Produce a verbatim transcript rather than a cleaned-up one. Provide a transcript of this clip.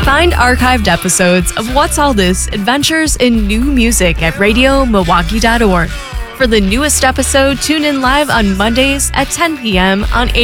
Find archived episodes of What's All This Adventures in New Music at radio milwaukee dot org. For the newest episode, tune in live on Mondays at ten p.m. on